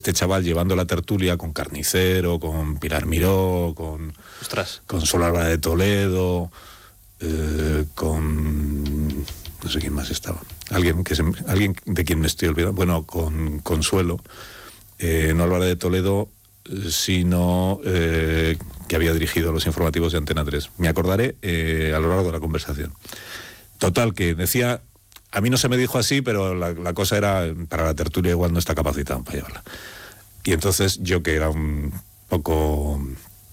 este chaval llevando la tertulia con Carnicero, con Pilar Miró, con Sol Álvarez de Toledo, con... no sé quién más estaba. Alguien de quien me estoy olvidando. Bueno, con Consuelo, no Álvarez de Toledo, sino que había dirigido los informativos de Antena 3. Me acordaré a lo largo de la conversación. Total, que decía... A mí no se me dijo así, pero la cosa era, para la tertulia igual no está capacitado para llevarla. Y entonces yo, que era un poco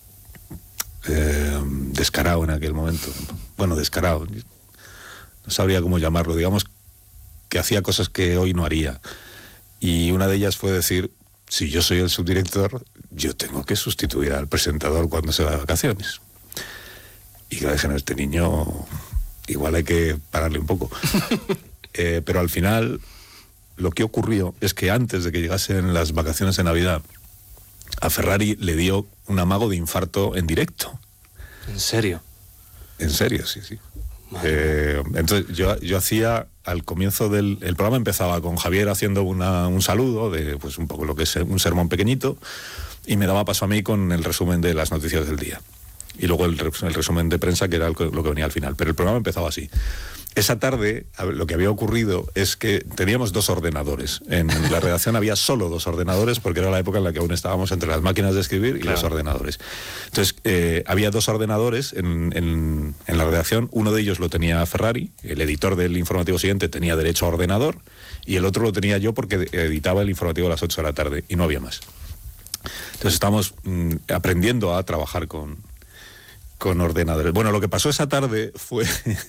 descarado en aquel momento, bueno, descarado, no sabría cómo llamarlo, digamos que hacía cosas que hoy no haría. Y una de ellas fue decir, si yo soy el subdirector, yo tengo que sustituir al presentador cuando se va de vacaciones. Y claro, dije, no, este niño... igual hay que pararle un poco. Pero al final, lo que ocurrió es que antes de que llegasen las vacaciones de Navidad, a Ferrari le dio un amago de infarto en directo. ¿En serio? En serio, sí. Entonces yo hacía, al comienzo el programa empezaba con Javier haciendo un saludo, de pues un poco lo que es un sermón pequeñito, y me daba paso a mí con el resumen de las noticias del día. Y luego el resumen de prensa, que era lo que venía al final. Pero el programa empezaba así. Esa tarde, lo que había ocurrido es que teníamos 2 ordenadores. En la redacción había solo 2 ordenadores, porque era la época en la que aún estábamos entre las máquinas de escribir y los ordenadores. Entonces, había 2 ordenadores en la redacción. Uno de ellos lo tenía Ferrari, el editor del informativo siguiente tenía derecho a ordenador, y el otro lo tenía yo porque editaba el informativo a las 8 de la tarde, y no había más. Entonces estábamos aprendiendo a trabajar con ordenadores. Bueno, lo que pasó esa tarde fue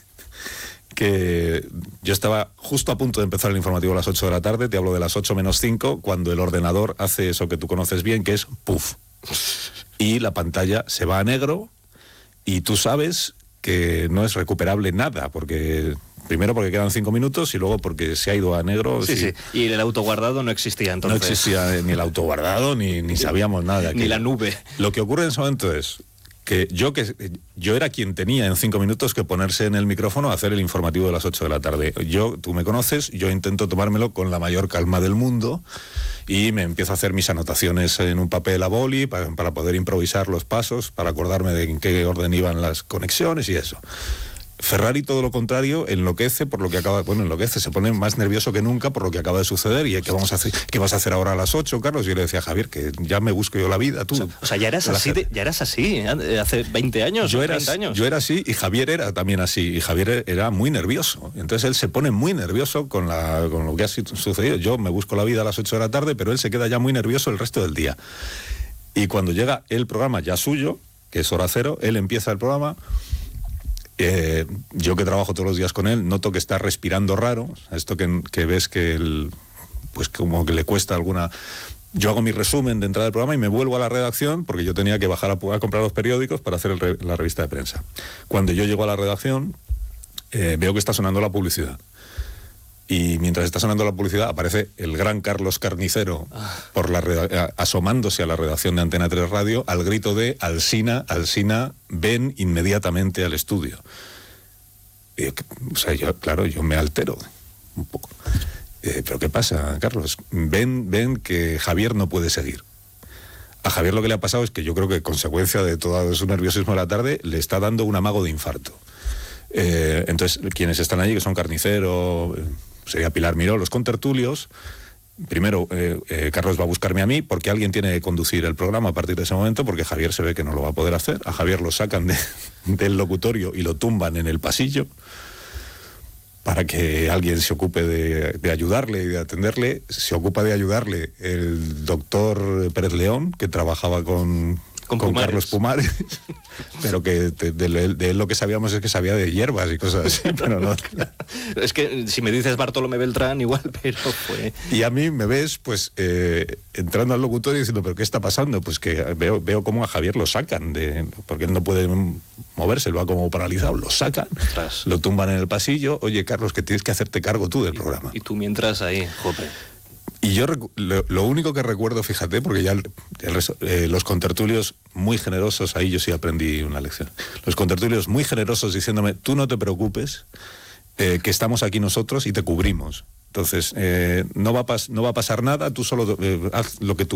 que yo estaba justo a punto de empezar el informativo a las 8 de la tarde, te hablo de las 8 menos 5, cuando el ordenador hace eso que tú conoces bien, que es ¡puf! Y la pantalla se va a negro, y tú sabes que no es recuperable nada, porque... primero porque quedan 5 minutos, y luego porque se ha ido a negro. Sí. Y el autoguardado no existía entonces. No existía ni el autoguardado, ni sabíamos nada. Ni la nube. Lo que ocurre en ese momento es que yo era quien tenía en 5 minutos que ponerse en el micrófono a hacer el informativo de las 8 de la tarde. Tú me conoces, yo intento tomármelo con la mayor calma del mundo, y me empiezo a hacer mis anotaciones en un papel a boli para poder improvisar los pasos, para acordarme de en qué orden iban las conexiones y eso. Ferrari, todo lo contrario, enloquece por lo que acaba... Bueno, enloquece, se pone más nervioso que nunca por lo que acaba de suceder. ¿Y qué vamos a hacer? ¿Qué vas a hacer ahora a las 8, Carlos? Y yo le decía a Javier que ya me busco yo la vida, tú. O sea, ya eras así, hace 20 años, 30 años. Yo era así, y Javier era también así. Y Javier era muy nervioso. Entonces él se pone muy nervioso con lo que ha sucedido. Yo me busco la vida a las 8 de la tarde, pero él se queda ya muy nervioso el resto del día. Y cuando llega el programa ya suyo, que es Hora Cero, él empieza el programa... yo, que trabajo todos los días con él, noto que está respirando raro. Esto que ves que pues como que le cuesta alguna... Yo hago mi resumen de entrada del programa y me vuelvo a la redacción, porque yo tenía que bajar a comprar los periódicos para hacer la revista de prensa. Cuando yo llego a la redacción, veo que está sonando la publicidad. Y mientras está sonando la publicidad, aparece el gran Carlos Carnicero asomándose a la redacción de Antena 3 Radio al grito de Alsina, ven inmediatamente al estudio. Yo me altero un poco. ¿Pero qué pasa, Carlos? Ven que Javier no puede seguir. A Javier lo que le ha pasado es que yo creo que, consecuencia de todo su nerviosismo de la tarde, le está dando un amago de infarto. Entonces, quienes están allí, que son Carnicero... sería Pilar Miró, los contertulios. Primero, Carlos va a buscarme a mí, porque alguien tiene que conducir el programa a partir de ese momento, porque Javier se ve que no lo va a poder hacer. A Javier lo sacan del locutorio y lo tumban en el pasillo para que alguien se ocupe de ayudarle y de atenderle. Se ocupa de ayudarle el doctor Pérez León, que trabajaba con Carlos Pumares, pero que de él lo que sabíamos es que sabía de hierbas y cosas así, pero no. Es que si me dices Bartolomé Beltrán, igual, pero fue... Y a mí me ves, pues, entrando al locutorio diciendo, ¿pero qué está pasando? Pues que veo cómo a Javier lo sacan, porque él no puede moverse, él va como paralizado, lo sacan, lo tumban en el pasillo. Oye, Carlos, que tienes que hacerte cargo tú del programa. Y tú mientras ahí, jope. Y yo lo único que recuerdo, fíjate, porque ya el resto, los contertulios muy generosos, ahí yo sí aprendí una lección. Los contertulios muy generosos diciéndome, tú no te preocupes, que estamos aquí nosotros y te cubrimos. Entonces, no va a pasar nada, tú solo haz lo que tú